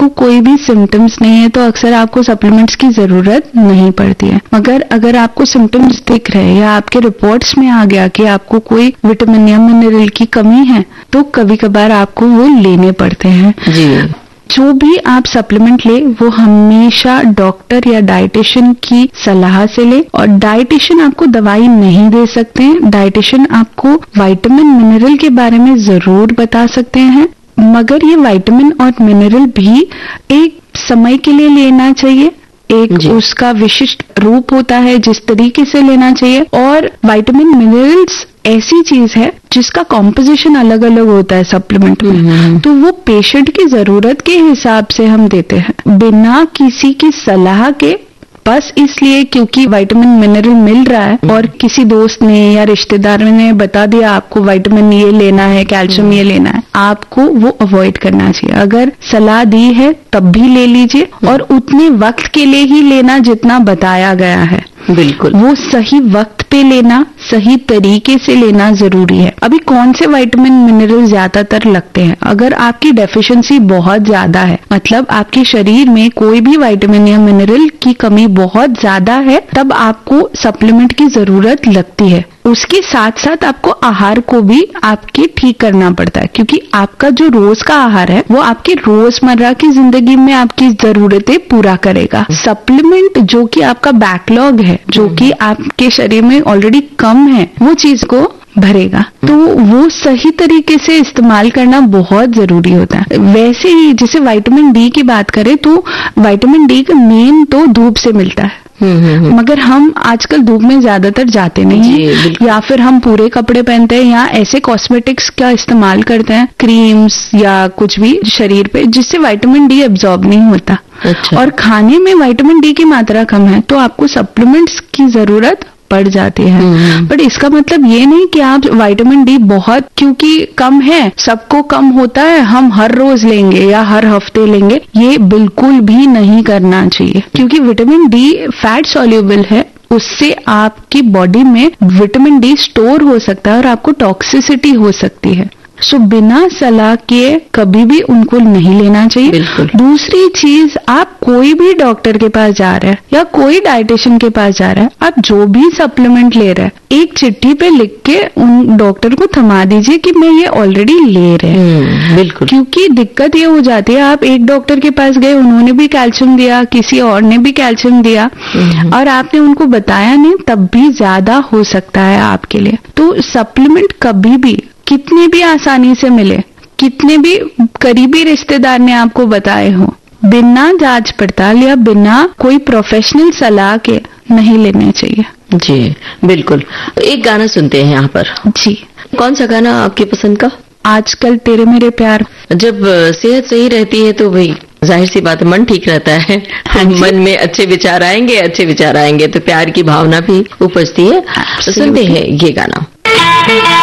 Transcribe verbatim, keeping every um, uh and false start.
आपको कोई भी सिम्टम्स नहीं है तो अक्सर आपको सप्लीमेंट्स की जरूरत नहीं पड़ती है। मगर अगर आपको सिम्टम्स दिख रहे हैं या आपके रिपोर्ट्स में आ गया कि आपको कोई विटामिन या मिनरल की कमी है तो कभी कभार आपको वो लेने पड़ते हैं। जी। जो भी आप सप्लीमेंट ले वो हमेशा डॉक्टर या डाइटिशियन की सलाह से ले, और डाइटिशियन आपको दवाई नहीं दे सकते हैं। डाइटिशियन आपको विटामिन मिनरल के बारे में जरूर बता सकते हैं, मगर ये विटामिन और मिनरल भी एक समय के लिए लेना चाहिए। एक उसका विशिष्ट रूप होता है जिस तरीके से लेना चाहिए, और विटामिन मिनरल्स ऐसी चीज है जिसका कॉम्पोजिशन अलग अलग होता है सप्लीमेंट में, तो वो पेशेंट की जरूरत के हिसाब से हम देते हैं बिना किसी की सलाह के, बस इसलिए क्योंकि विटामिन मिनरल मिल रहा है और किसी दोस्त ने या रिश्तेदार ने बता दिया आपको विटामिन ये लेना है, कैल्शियम ये लेना है, आपको वो अवॉइड करना चाहिए। अगर सलाह दी है तब भी ले लीजिए, और उतने वक्त के लिए ही लेना जितना बताया गया है। बिल्कुल, वो सही वक्त पे लेना, सही तरीके से लेना जरूरी है। अभी कौन से विटामिन मिनरल ज्यादातर लगते हैं? अगर आपकी डेफिशिएंसी बहुत ज्यादा है, मतलब आपके शरीर में कोई भी विटामिन या मिनरल की कमी बहुत ज्यादा है, तब आपको सप्लीमेंट की जरूरत लगती है। उसके साथ साथ आपको आहार को भी आपके ठीक करना पड़ता है, क्योंकि आपका जो रोज का आहार है वो आपके रोजमर्रा की जिंदगी में आपकी जरूरतें पूरा करेगा। सप्लीमेंट जो कि आपका बैकलॉग है, जो कि आपके शरीर में ऑलरेडी कम है, वो चीज को भरेगा। तो वो सही तरीके से इस्तेमाल करना बहुत जरूरी होता है। वैसे ही जैसे विटामिन डी की बात करें तो विटामिन डी का मेन तो धूप से मिलता है, मगर हम आजकल धूप में ज्यादातर जाते नहीं हैं, या फिर हम पूरे कपड़े पहनते हैं या ऐसे कॉस्मेटिक्स का इस्तेमाल करते हैं, क्रीम्स या कुछ भी शरीर पे, जिससे विटामिन डी एब्जॉर्ब नहीं होता। अच्छा। और खाने में विटामिन डी की मात्रा कम है तो आपको सप्लीमेंट्स की जरूरत पड़ जाती है। बट इसका मतलब ये नहीं कि आप विटामिन डी बहुत क्योंकि कम है, सबको कम होता है, हम हर रोज लेंगे या हर हफ्ते लेंगे, ये बिल्कुल भी नहीं करना चाहिए। क्योंकि विटामिन डी फैट सॉल्युबल है, उससे आपकी बॉडी में विटामिन डी स्टोर हो सकता है और आपको टॉक्सिसिटी हो सकती है। सो बिना सलाह के कभी भी उनको नहीं लेना चाहिए। दूसरी चीज, आप कोई भी डॉक्टर के पास जा रहे हैं या कोई डाइटिशियन के पास जा रहा है, आप जो भी सप्लीमेंट ले रहे हैं, एक चिट्ठी पे लिख के उन डॉक्टर को थमा दीजिए कि मैं ये ऑलरेडी ले रहे हैं। बिल्कुल, क्योंकि दिक्कत ये हो जाती है, आप एक डॉक्टर के पास गए, उन्होंने भी कैल्शियम दिया, किसी और ने भी कैल्शियम दिया, और आपने उनको बताया नहीं, तब भी ज्यादा हो सकता है आपके लिए। तो सप्लीमेंट कभी भी कितने भी आसानी से मिले, कितने भी करीबी रिश्तेदार ने आपको बताए हो, बिना जांच पड़ताल या बिना कोई प्रोफेशनल सलाह के नहीं लेने चाहिए। जी बिल्कुल। एक गाना सुनते हैं यहाँ पर। जी, कौन सा गाना आपकी पसंद का? आजकल तेरे मेरे प्यार। जब सेहत सही रहती है तो भाई जाहिर सी बात है मन ठीक रहता है। हाँ, मन में अच्छे विचार आएंगे, अच्छे विचार आएंगे तो प्यार की भावना भी उपजती है। सुनते हैं ये गाना।